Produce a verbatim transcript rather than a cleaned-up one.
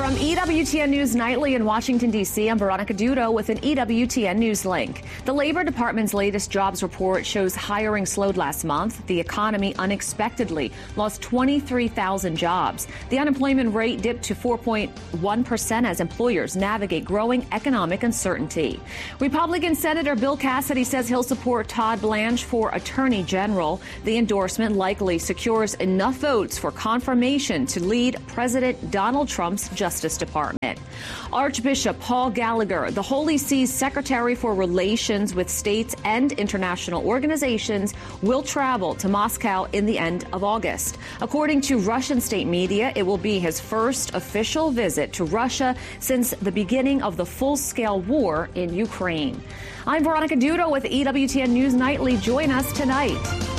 From E W T N News Nightly in Washington, D C, I'm Veronica Dudo with an E W T N News link. The Labor Department's latest jobs report shows hiring slowed last month. The economy unexpectedly lost twenty-three thousand jobs. The unemployment rate dipped to four point one percent as employers navigate growing economic uncertainty. Republican Senator Bill Cassidy says he'll support Todd Blanche for Attorney General. The endorsement likely secures enough votes for confirmation to lead President Donald Trump's Justice Department. Archbishop Paul Gallagher, the Holy See's Secretary for Relations with States and International Organizations, will travel to Moscow in the end of August. According to Russian state media, it will be his first official visit to Russia since the beginning of the full-scale war in Ukraine. I'm Veronica Dudo with E W T N News Nightly. Join us tonight.